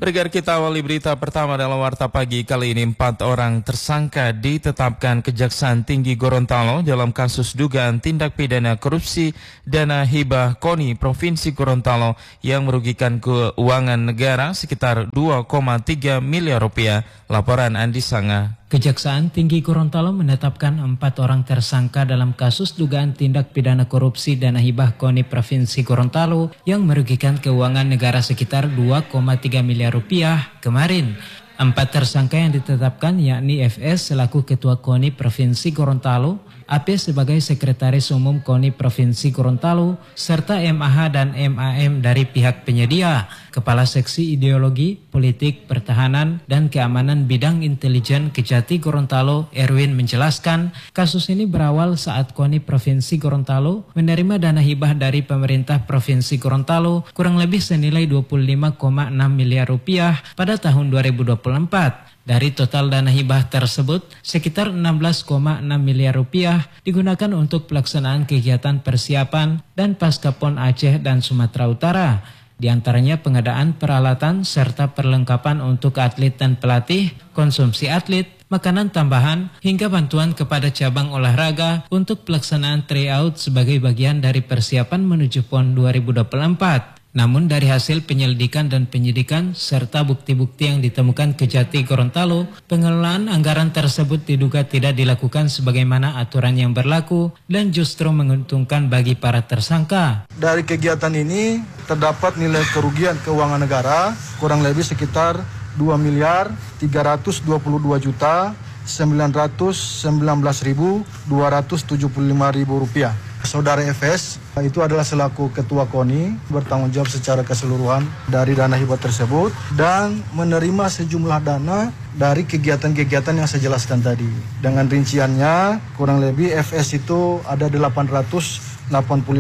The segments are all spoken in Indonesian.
Pendengar, kita awali berita pertama dalam Warta Pagi kali ini. 4 orang tersangka ditetapkan Kejaksaan Tinggi Gorontalo dalam kasus dugaan tindak pidana korupsi dana hibah KONI Provinsi Gorontalo yang merugikan keuangan negara sekitar 2,3 miliar rupiah. Laporan Andi Sanga. Kejaksaan Tinggi Gorontalo menetapkan 4 orang tersangka dalam kasus dugaan tindak pidana korupsi dana hibah KONI Provinsi Gorontalo yang merugikan keuangan negara sekitar 2,3 miliar rupiah kemarin. 4 tersangka yang ditetapkan yakni FS selaku Ketua KONI Provinsi Gorontalo, AP sebagai Sekretaris Umum KONI Provinsi Gorontalo, serta MAH dan MAM dari pihak penyedia. Kepala Seksi Ideologi, Politik, Pertahanan, dan Keamanan Bidang Intelijen Kejati Gorontalo, Erwin menjelaskan, kasus ini berawal saat KONI Provinsi Gorontalo menerima dana hibah dari pemerintah Provinsi Gorontalo kurang lebih senilai 25,6 miliar rupiah pada tahun 2024. Dari total dana hibah tersebut, sekitar 16,6 miliar rupiah digunakan untuk pelaksanaan kegiatan persiapan dan pasca PON Aceh dan Sumatera Utara. Di antaranya pengadaan peralatan serta perlengkapan untuk atlet dan pelatih, konsumsi atlet, makanan tambahan, hingga bantuan kepada cabang olahraga untuk pelaksanaan tryout sebagai bagian dari persiapan menuju PON 2024. Namun dari hasil penyelidikan dan penyidikan serta bukti-bukti yang ditemukan Kejati Gorontalo, pengelolaan anggaran tersebut diduga tidak dilakukan sebagaimana aturan yang berlaku dan justru menguntungkan bagi para tersangka. Dari kegiatan ini terdapat nilai kerugian keuangan negara kurang lebih sekitar 2 miliar 322 juta 919.275.000 rupiah. Saudara FS itu adalah selaku Ketua KONI bertanggung jawab secara keseluruhan dari dana hibah tersebut dan menerima sejumlah dana dari kegiatan-kegiatan yang saya jelaskan tadi. Dengan rinciannya kurang lebih FS itu ada 885.740.000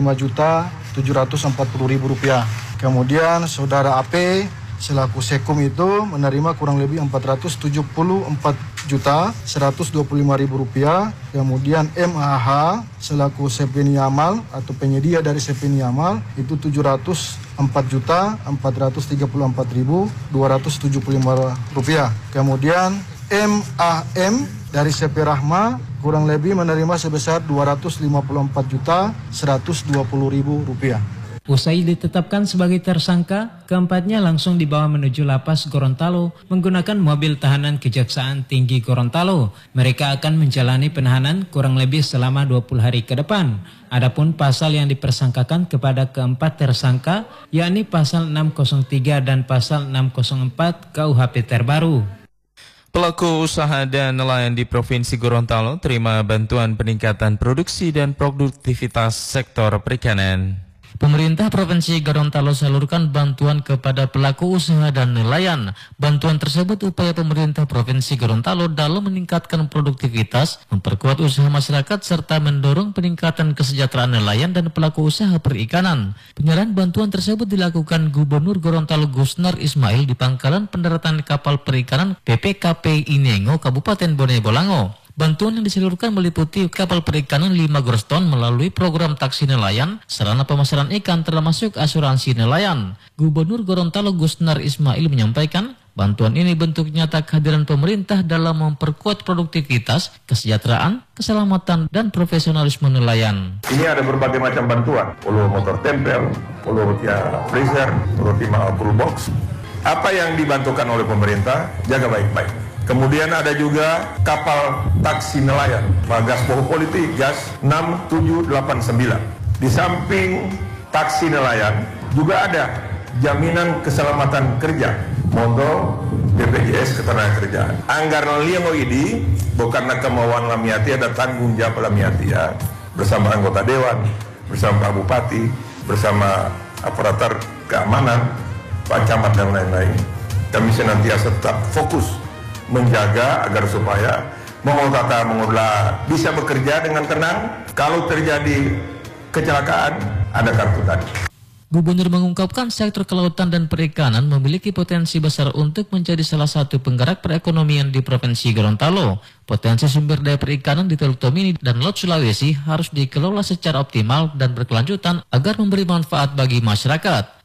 rupiah. Kemudian saudara AP selaku Sekum itu menerima kurang lebih 474.125.000 rupiah. Kemudian MAH selaku CP Niamal atau penyedia dari CP Niamal itu 704.434.275 rupiah. Kemudian MAM dari CP Rahma kurang lebih menerima sebesar 254.120.000 rupiah. Usai ditetapkan sebagai tersangka, keempatnya langsung dibawa menuju lapas Gorontalo menggunakan mobil tahanan Kejaksaan Tinggi Gorontalo. Mereka akan menjalani penahanan kurang lebih selama 20 hari ke depan. Adapun pasal yang dipersangkakan kepada keempat tersangka, yakni pasal 603 dan pasal 604 KUHP terbaru. Pelaku usaha dan nelayan di Provinsi Gorontalo terima bantuan peningkatan produksi dan produktivitas sektor perikanan. Pemerintah Provinsi Gorontalo salurkan bantuan kepada pelaku usaha dan nelayan. Bantuan tersebut upaya pemerintah Provinsi Gorontalo dalam meningkatkan produktivitas, memperkuat usaha masyarakat, serta mendorong peningkatan kesejahteraan nelayan dan pelaku usaha perikanan. Penyerahan bantuan tersebut dilakukan Gubernur Gorontalo Gusnar Ismail di Pangkalan Pendaratan Kapal Perikanan PPKP Inengo, Kabupaten Bone Bolango. Bantuan yang disalurkan meliputi kapal perikanan 5 groston melalui program taksi nelayan, sarana pemasaran ikan termasuk asuransi nelayan. Gubernur Gorontalo Gusnar Ismail menyampaikan, bantuan ini bentuk nyata kehadiran pemerintah dalam memperkuat produktivitas, kesejahteraan, keselamatan, dan profesionalisme nelayan. Ini ada berbagai macam bantuan, puluh motor tempel, puluh freezer, puluh full box. Apa yang dibantukan oleh pemerintah, jaga baik-baik. Kemudian ada juga kapal taksi nelayan, Bagas Boho Politik Gas 6789. Di samping taksi nelayan juga ada jaminan keselamatan kerja, mondo BPJS Ketenagakerjaan. Anggaran liang ini bukan kemauan Lamiati, ada tanggung jawab Lamiati ya, bersama anggota dewan, bersama Pak Bupati, bersama aparatur keamanan, Pak Camat dan lain-lain. Kami senantiasa tetap fokus menjaga agar supaya mengolah bisa bekerja dengan tenang. Kalau terjadi kecelakaan, ada kartu tadi. Gubernur mengungkapkan sektor kelautan dan perikanan memiliki potensi besar untuk menjadi salah satu penggerak perekonomian di Provinsi Gorontalo. Potensi sumber daya perikanan di Teluk Tomini dan Laut Sulawesi harus dikelola secara optimal dan berkelanjutan agar memberi manfaat bagi masyarakat.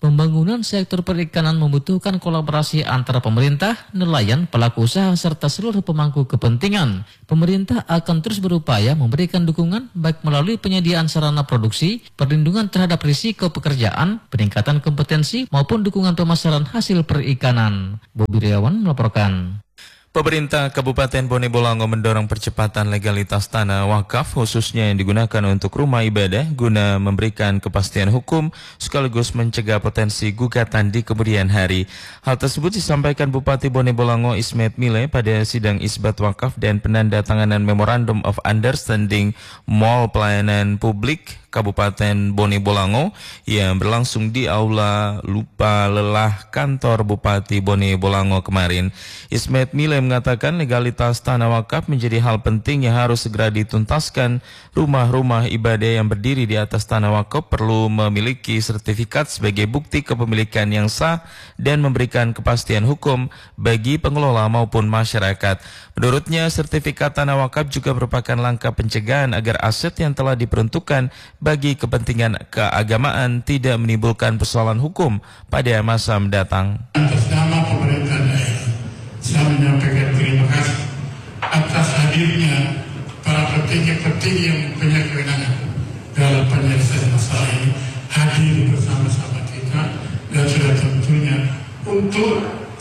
pembangunan sektor perikanan membutuhkan kolaborasi antara pemerintah, nelayan, pelaku usaha, serta seluruh pemangku kepentingan. Pemerintah akan terus berupaya memberikan dukungan baik melalui penyediaan sarana produksi, perlindungan terhadap risiko pekerjaan, peningkatan kompetensi, maupun dukungan pemasaran hasil perikanan. Bobi Riawan melaporkan. Pemerintah Kabupaten Bone Bolango mendorong percepatan legalitas tanah wakaf khususnya yang digunakan untuk rumah ibadah guna memberikan kepastian hukum sekaligus mencegah potensi gugatan di kemudian hari. Hal tersebut disampaikan Bupati Bone Bolango Ismet Mile pada sidang isbat wakaf dan penandatanganan Memorandum of Understanding Mall Pelayanan Publik Kabupaten Bone Bolango yang berlangsung di Aula Lupa Lelah Kantor Bupati Bone Bolango kemarin. Ismet Mile mengatakan legalitas tanah wakaf menjadi hal penting yang harus segera dituntaskan. Rumah-rumah ibadah yang berdiri di atas tanah wakaf perlu memiliki sertifikat sebagai bukti kepemilikan yang sah dan memberikan kepastian hukum bagi pengelola maupun masyarakat. Menurutnya, sertifikat tanah wakaf juga merupakan langkah pencegahan agar aset yang telah diperuntukkan bagi kepentingan keagamaan tidak menimbulkan persoalan hukum pada masa mendatang. Atas nama pemerintah daerah, saya menyampaikan terima kasih atas hadirnya para petinggi-petinggi yang punya kewenangan dalam penyelesaian masalah ini hadir bersama-sama kita dan sudah tentunya untuk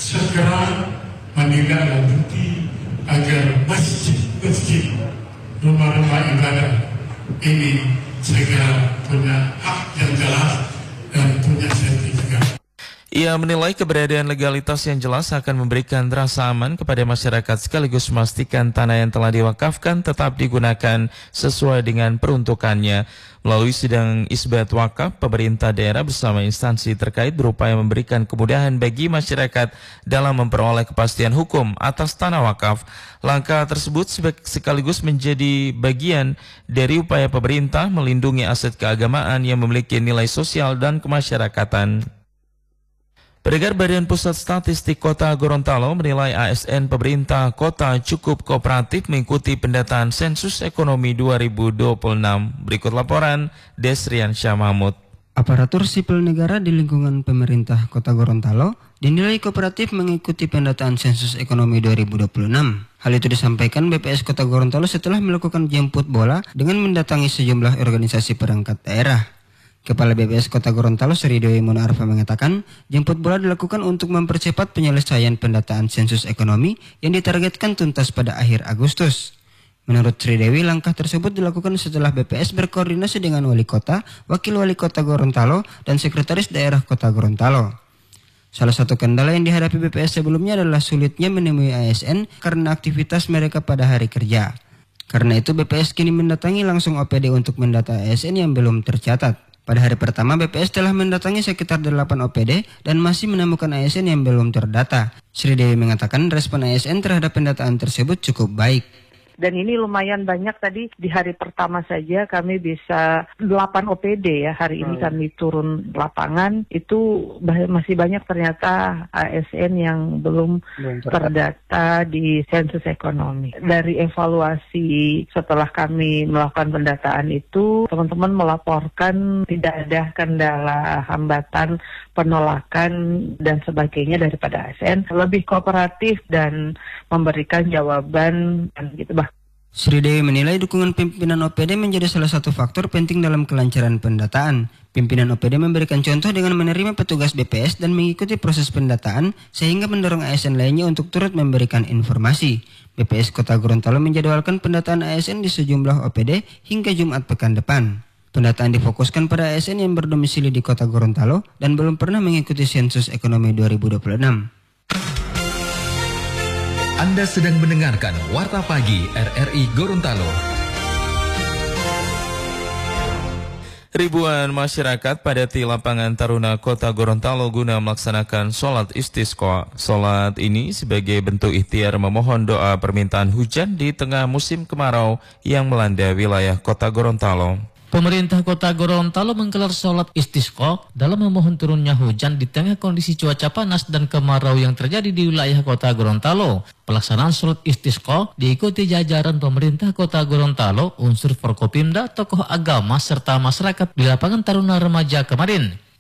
segera menindaklanjuti agar masjid-masjid, rumah-rumah ibadah ini segera punya hak yang jelas dan punya sertifikat. Ia menilai keberadaan legalitas yang jelas akan memberikan rasa aman kepada masyarakat sekaligus memastikan tanah yang telah diwakafkan tetap digunakan sesuai dengan peruntukannya. Melalui sidang isbat wakaf, pemerintah daerah bersama instansi terkait berupaya memberikan kemudahan bagi masyarakat dalam memperoleh kepastian hukum atas tanah wakaf. Langkah tersebut sekaligus menjadi bagian dari upaya pemerintah melindungi aset keagamaan yang memiliki nilai sosial dan kemasyarakatan. Pendengar, Badan Pusat Statistik Kota Gorontalo menilai ASN pemerintah kota cukup kooperatif mengikuti pendataan sensus ekonomi 2026. Berikut laporan Desrian Syah Mahmud. Aparatur sipil negara di lingkungan pemerintah Kota Gorontalo dinilai kooperatif mengikuti pendataan sensus ekonomi 2026. Hal itu disampaikan BPS Kota Gorontalo setelah melakukan jemput bola dengan mendatangi sejumlah organisasi perangkat daerah. Kepala BPS Kota Gorontalo Sri Dewi Munarfa mengatakan, jemput bola dilakukan untuk mempercepat penyelesaian pendataan sensus ekonomi yang ditargetkan tuntas pada akhir Agustus. Menurut Sri Dewi, langkah tersebut dilakukan setelah BPS berkoordinasi dengan Wali Kota, Wakil Wali Kota Gorontalo, dan Sekretaris Daerah Kota Gorontalo. Salah satu kendala yang dihadapi BPS sebelumnya adalah sulitnya menemui ASN karena aktivitas mereka pada hari kerja. Karena itu BPS kini mendatangi langsung OPD untuk mendata ASN yang belum tercatat. Pada hari pertama, BPS telah mendatangi sekitar 8 OPD dan masih menemukan ASN yang belum terdata. Sri Dewi mengatakan respon ASN terhadap pendataan tersebut cukup baik. Dan ini lumayan banyak tadi di hari pertama saja kami bisa 8 OPD ya. Hari ini kami turun lapangan itu masih banyak ternyata ASN yang belum terdata di sensus ekonomi. Dari evaluasi setelah kami melakukan pendataan itu, teman-teman melaporkan tidak ada kendala, hambatan, penolakan dan sebagainya daripada ASN. Lebih kooperatif dan memberikan jawaban dan gitu. Sri Dewi menilai dukungan pimpinan OPD menjadi salah satu faktor penting dalam kelancaran pendataan. Pimpinan OPD memberikan contoh dengan menerima petugas BPS dan mengikuti proses pendataan sehingga mendorong ASN lainnya untuk turut memberikan informasi. BPS Kota Gorontalo menjadwalkan pendataan ASN di sejumlah OPD hingga Jumat pekan depan. Pendataan difokuskan pada ASN yang berdomisili di Kota Gorontalo dan belum pernah mengikuti sensus ekonomi 2026. Anda sedang mendengarkan Warta Pagi RRI Gorontalo. Ribuan masyarakat padati lapangan Taruna Kota Gorontalo guna melaksanakan sholat istisqa. Sholat ini sebagai bentuk ikhtiar memohon doa permintaan hujan di tengah musim kemarau yang melanda wilayah Kota Gorontalo. Pemerintah Kota Gorontalo menggelar sholat istisqa dalam memohon turunnya hujan di tengah kondisi cuaca panas dan kemarau yang terjadi di wilayah Kota Gorontalo. Pelaksanaan sholat istisqa diikuti jajaran pemerintah Kota Gorontalo, unsur Forkopimda, tokoh agama, serta masyarakat di lapangan Taruna Remaja kemarin.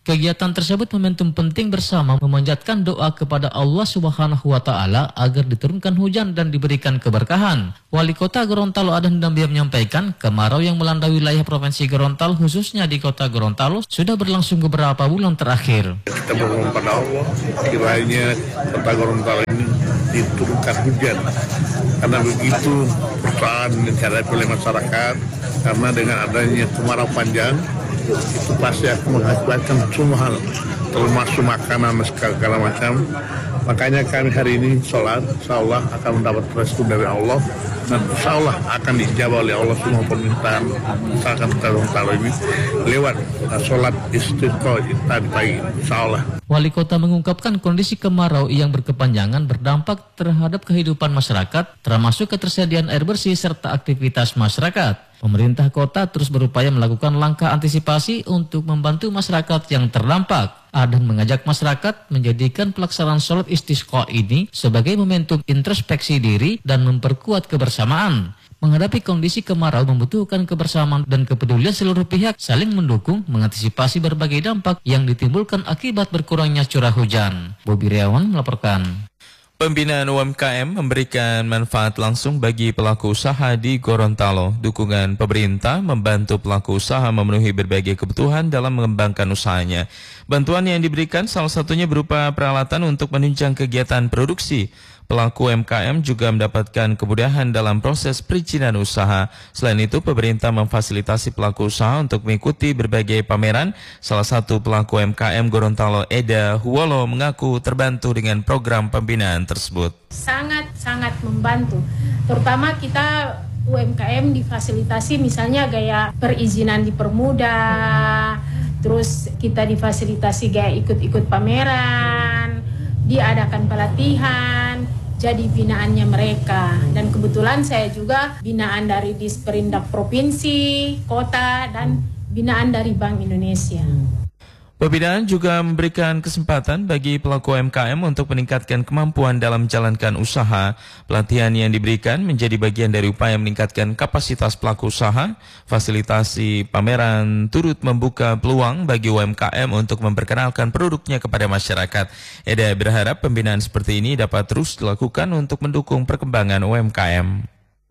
Kegiatan tersebut momentum penting bersama memanjatkan doa kepada Allah Subhanahu wa Ta'ala agar diturunkan hujan dan diberikan keberkahan. Wali Kota Gorontalo Adan Dambia menyampaikan kemarau yang melanda wilayah Provinsi Gorontalo khususnya di Kota Gorontalo sudah berlangsung beberapa bulan terakhir. Kita berdoa pada Allah kiranya Kota Gorontalo ini diturunkan hujan karena begitu persoalan yang dihadapi oleh masyarakat, karena dengan adanya kemarau panjang itu pasti akan mengakibatkan semua hal, termasuk makanan segala macam. Makanya kami hari ini sholat, insya Allah akan mendapat restu dari Allah, dan insya Allah akan dijawab oleh Allah semua permintaan misalkan Gorontalo ini lewat sholat istisqa tadi pagi, insya Allah. Wali Kota mengungkapkan kondisi kemarau yang berkepanjangan berdampak terhadap kehidupan masyarakat, termasuk ketersediaan air bersih serta aktivitas masyarakat. Pemerintah kota terus berupaya melakukan langkah antisipasi untuk membantu masyarakat yang terdampak. Adan mengajak masyarakat menjadikan pelaksanaan sholat istisqa ini sebagai momentum introspeksi diri dan memperkuat kebersamaan. Menghadapi kondisi kemarau membutuhkan kebersamaan dan kepedulian seluruh pihak saling mendukung mengantisipasi berbagai dampak yang ditimbulkan akibat berkurangnya curah hujan. Bobi Riawan melaporkan. Pembinaan UMKM memberikan manfaat langsung bagi pelaku usaha di Gorontalo. Dukungan pemerintah membantu pelaku usaha memenuhi berbagai kebutuhan dalam mengembangkan usahanya. Bantuan yang diberikan salah satunya berupa peralatan untuk menunjang kegiatan produksi. Pelaku UMKM juga mendapatkan kemudahan dalam proses perizinan usaha. Selain itu, pemerintah memfasilitasi pelaku usaha untuk mengikuti berbagai pameran. Salah satu pelaku UMKM Gorontalo, Eda Huwolo, mengaku terbantu dengan program pembinaan tersebut. Sangat membantu. Terutama kita UMKM difasilitasi misalnya gaya perizinan dipermudah, terus kita difasilitasi gaya ikut-ikut pameran, diadakan pelatihan, jadi binaannya mereka. Dan kebetulan saya juga binaan dari Disperindak Provinsi, Kota, dan binaan dari Bank Indonesia. Pembinaan juga memberikan kesempatan bagi pelaku UMKM untuk meningkatkan kemampuan dalam menjalankan usaha. Pelatihan yang diberikan menjadi bagian dari upaya meningkatkan kapasitas pelaku usaha. Fasilitasi pameran turut membuka peluang bagi UMKM untuk memperkenalkan produknya kepada masyarakat. Eda berharap pembinaan seperti ini dapat terus dilakukan untuk mendukung perkembangan UMKM.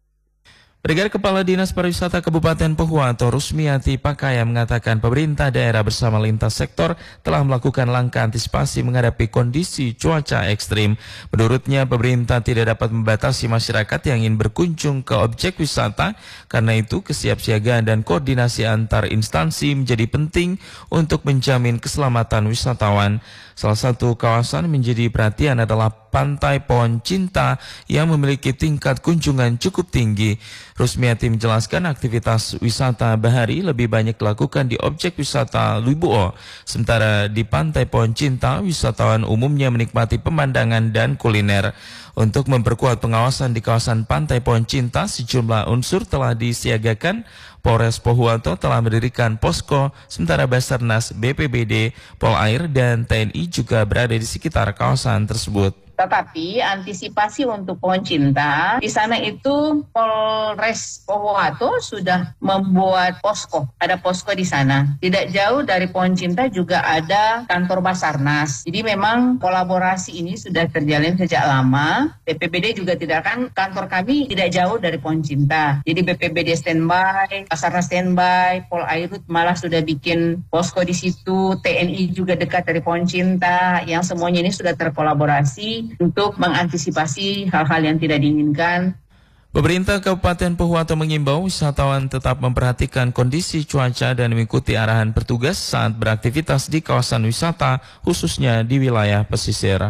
Brigade Kepala Dinas Pariwisata Kabupaten Pohuwato Rusmiati Pakaya mengatakan pemerintah daerah bersama lintas sektor telah melakukan langkah antisipasi menghadapi kondisi cuaca ekstrim. Menurutnya pemerintah tidak dapat membatasi masyarakat yang ingin berkunjung ke objek wisata, karena itu kesiapsiagaan dan koordinasi antar instansi menjadi penting untuk menjamin keselamatan wisatawan. Salah satu kawasan menjadi perhatian adalah Pantai Pohon Cinta yang memiliki tingkat kunjungan cukup tinggi. Rusmiati menjelaskan aktivitas wisata bahari lebih banyak dilakukan di objek wisata Luibuo. Sementara di Pantai Pohon Cinta, wisatawan umumnya menikmati pemandangan dan kuliner. Untuk memperkuat pengawasan di kawasan Pantai Pohon Cinta, sejumlah unsur telah disiagakan. Polres Pohuwato telah mendirikan posko, sementara Basarnas, BPBD, Polair, dan TNI juga berada di sekitar kawasan tersebut. Tetapi antisipasi untuk Pohon Cinta, di sana itu Polres Pohuwato sudah membuat posko. Ada posko di sana. Tidak jauh dari Pohon Cinta juga ada kantor Basarnas. Jadi memang kolaborasi ini sudah terjalin sejak lama. BPBD juga tidak akan, kantor kami tidak jauh dari Pohon Cinta. Jadi BPBD standby, Basarnas standby, Polairut malah sudah bikin posko di situ. TNI juga dekat dari Pohon Cinta. Yang semuanya ini sudah terkolaborasi untuk mengantisipasi hal-hal yang tidak diinginkan. Pemerintah Kabupaten Pohuwato mengimbau wisatawan tetap memperhatikan kondisi cuaca dan mengikuti arahan petugas saat beraktivitas di kawasan wisata, khususnya di wilayah pesisir.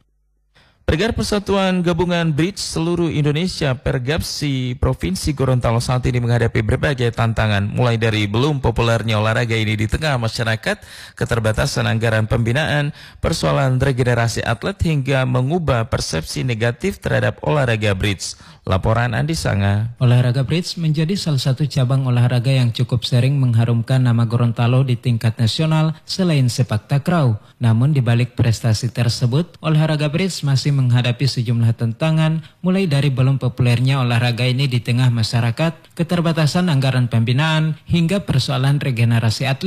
Brigade Persatuan Gabungan Bridge seluruh Indonesia Pergapsi Provinsi Gorontalo saat ini menghadapi berbagai tantangan, mulai dari belum populernya olahraga ini di tengah masyarakat, keterbatasan anggaran pembinaan, persoalan regenerasi atlet, hingga mengubah persepsi negatif terhadap olahraga bridge. Laporan Andi Sanga. Olahraga bridge menjadi salah satu cabang olahraga yang cukup sering mengharumkan nama Gorontalo di tingkat nasional selain sepak takraw. Namun di balik prestasi tersebut, olahraga bridge masih menghadapi sejumlah tantangan, mulai dari belum populernya olahraga ini di tengah masyarakat, keterbatasan anggaran pembinaan, hingga persoalan regenerasi atlet.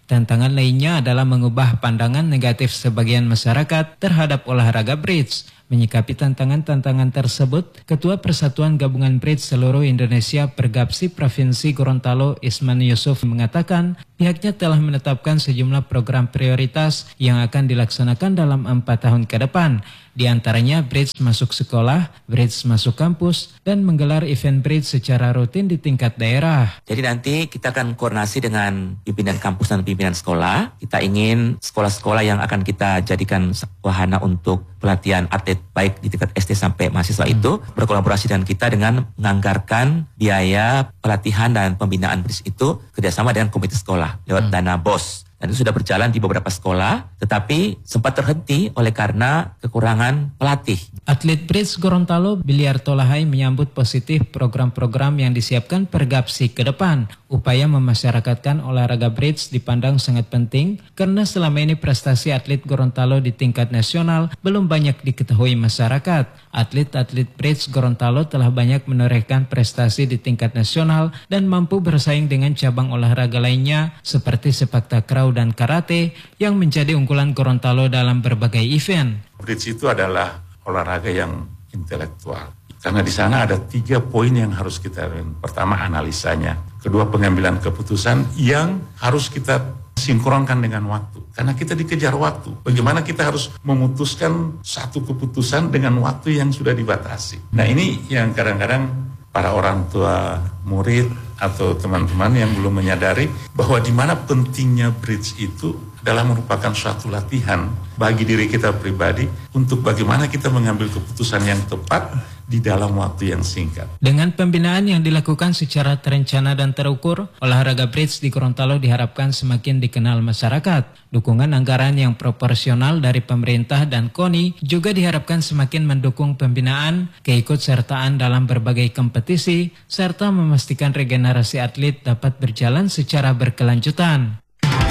Tantangan lainnya adalah mengubah pandangan negatif sebagian masyarakat terhadap olahraga bridge. Menyikapi tantangan-tantangan tersebut, Ketua Persatuan Gabungan Bridge Seluruh Indonesia Pergapsi Provinsi Gorontalo Isman Yusuf mengatakan pihaknya telah menetapkan sejumlah program prioritas yang akan dilaksanakan dalam 4 tahun ke depan. Di antaranya bridge masuk sekolah, bridge masuk kampus, dan menggelar event bridge secara rutin di tingkat daerah. Jadi nanti kita akan koordinasi dengan pimpinan kampus dan pimpinan sekolah. Kita ingin sekolah-sekolah yang akan kita jadikan wahana untuk pelatihan atlet baik di tingkat SD sampai mahasiswa itu berkolaborasi dengan kita dengan menganggarkan biaya pelatihan dan pembinaan bridge itu kerjasama dengan komite sekolah lewat dana BOS. Dan itu sudah berjalan di beberapa sekolah, tetapi sempat terhenti oleh karena kekurangan pelatih. Atlet bridge Gorontalo Biliarto Lahai menyambut positif program-program yang disiapkan Pergapsi ke depan. Upaya memasyarakatkan olahraga bridge dipandang sangat penting karena selama ini prestasi atlet Gorontalo di tingkat nasional belum banyak diketahui masyarakat. Atlet-atlet bridge Gorontalo telah banyak menorehkan prestasi di tingkat nasional dan mampu bersaing dengan cabang olahraga lainnya seperti sepak takraw dan karate yang menjadi unggulan Gorontalo dalam berbagai event. Bridge itu adalah olahraga yang intelektual. Karena di sana ada 3 poin yang harus kita lihat. Pertama, analisanya. Kedua, pengambilan keputusan yang harus kita sinkronkan dengan waktu. Karena kita dikejar waktu. Bagaimana kita harus memutuskan satu keputusan dengan waktu yang sudah dibatasi. Nah, ini yang kadang-kadang para orang tua murid atau teman-teman yang belum menyadari bahwa di mana pentingnya bridge itu adalah merupakan suatu latihan bagi diri kita pribadi untuk bagaimana kita mengambil keputusan yang tepat di dalam waktu yang singkat. Dengan pembinaan yang dilakukan secara terencana dan terukur, olahraga bridge di Gorontalo diharapkan semakin dikenal masyarakat. Dukungan anggaran yang proporsional dari pemerintah dan KONI juga diharapkan semakin mendukung pembinaan, keikutsertaan dalam berbagai kompetisi, serta memastikan regenerasi atlet dapat berjalan secara berkelanjutan.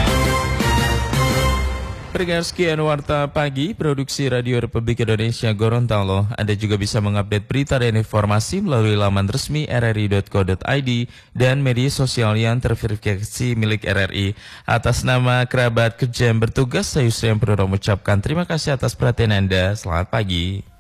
Pendengar, sekian Warta Pagi Produksi Radio Republik Indonesia Gorontalo. Anda juga bisa mengupdate berita dan informasi melalui laman resmi rri.co.id dan media sosial yang terverifikasi milik RRI. Atas nama kerabat kerja yang bertugas, saya Yusri yang mengucapkan terima kasih atas perhatian Anda. Selamat pagi.